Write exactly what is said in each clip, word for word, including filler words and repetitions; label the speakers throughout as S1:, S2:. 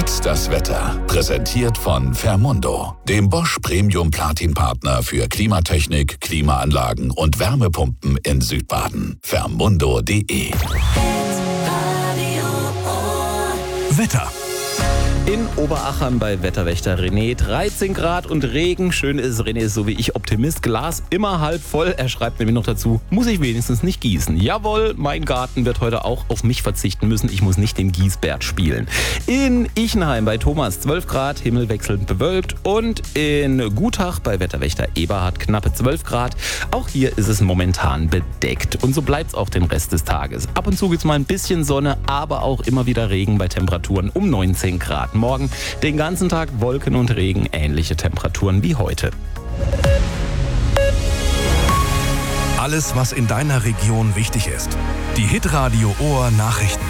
S1: Jetzt das Wetter. Präsentiert von Fermundo, dem Bosch Premium Platin Partner für Klimatechnik, Klimaanlagen und Wärmepumpen in Südbaden. Fermundo punkt de.
S2: Wetter.
S3: In Oberachern bei Wetterwächter René dreizehn Grad und Regen. Schön ist, René ist so wie ich Optimist. Glas immer halb voll. Er schreibt nämlich noch dazu, muss ich wenigstens nicht gießen. Jawohl, mein Garten wird heute auch auf mich verzichten müssen. Ich muss nicht den Gießbert spielen. In Ichenheim bei Thomas zwölf Grad, Himmel wechselnd bewölkt. Und in Gutach bei Wetterwächter Eberhard knappe zwölf Grad. Auch hier ist es momentan bedeckt. Und so bleibt es auch den Rest des Tages. Ab und zu gibt es mal ein bisschen Sonne, aber auch immer wieder Regen bei Temperaturen um neunzehn Grad. Morgen den ganzen Tag Wolken und Regen, ähnliche Temperaturen wie heute.
S2: Alles, was in deiner Region wichtig ist. Die Hitradio Ohr Nachrichten.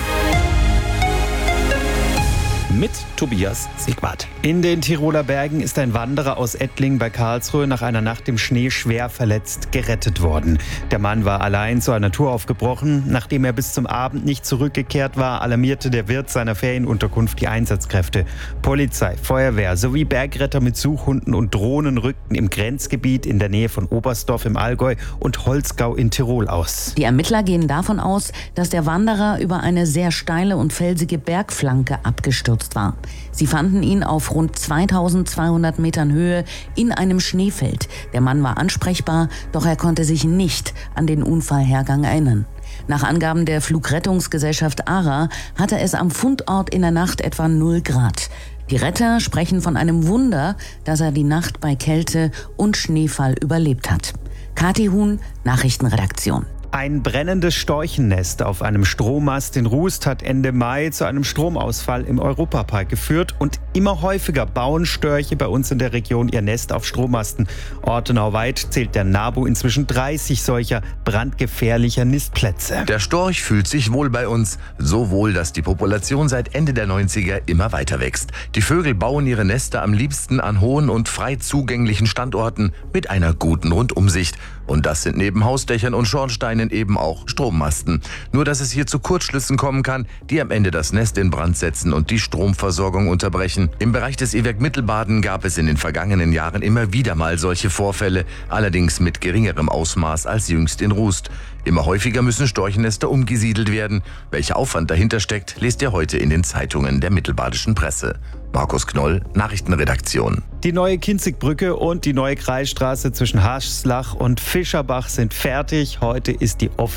S3: Mit Tobias Siegwart.
S4: In den Tiroler Bergen ist ein Wanderer aus Ettling bei Karlsruhe nach einer Nacht im Schnee schwer verletzt gerettet worden. Der Mann war allein zur Natur aufgebrochen. Nachdem er bis zum Abend nicht zurückgekehrt war, alarmierte der Wirt seiner Ferienunterkunft die Einsatzkräfte. Polizei, Feuerwehr sowie Bergretter mit Suchhunden und Drohnen rückten im Grenzgebiet in der Nähe von Oberstdorf im Allgäu und Holzgau in Tirol aus.
S5: Die Ermittler gehen davon aus, dass der Wanderer über eine sehr steile und felsige Bergflanke abgestürzt war. Sie fanden ihn auf rund zweitausendzweihundert Metern Höhe in einem Schneefeld. Der Mann war ansprechbar, doch er konnte sich nicht an den Unfallhergang erinnern. Nach Angaben der Flugrettungsgesellschaft A R A hatte es am Fundort in der Nacht etwa null Grad. Die Retter sprechen von einem Wunder, dass er die Nacht bei Kälte und Schneefall überlebt hat. Kathi Huhn, Nachrichtenredaktion.
S4: Ein brennendes Storchennest auf einem Strommast in Rust hat Ende Mai zu einem Stromausfall im Europapark geführt und immer häufiger bauen Störche bei uns in der Region ihr Nest auf Strommasten. Ortenauweit zählt der NABU inzwischen dreißig solcher brandgefährlicher Nistplätze.
S6: Der Storch fühlt sich wohl bei uns, so wohl, dass die Population seit Ende der neunziger immer weiter wächst. Die Vögel bauen ihre Nester am liebsten an hohen und frei zugänglichen Standorten mit einer guten Rundumsicht. Und das sind neben Hausdächern und Schornsteinen eben auch Strommasten. Nur dass es hier zu Kurzschlüssen kommen kann, die am Ende das Nest in Brand setzen und die Stromversorgung unterbrechen. Im Bereich des E W E G Mittelbaden gab es in den vergangenen Jahren immer wieder mal solche Vorfälle, allerdings mit geringerem Ausmaß als jüngst in Rust. Immer häufiger müssen Storchennester umgesiedelt werden. Welcher Aufwand dahinter steckt, lest ihr heute in den Zeitungen der mittelbadischen Presse. Markus Knoll, Nachrichtenredaktion.
S4: Die neue Kinzigbrücke und die neue Kreisstraße zwischen Haslach und Fischerbach sind fertig. Heute ist die offizielle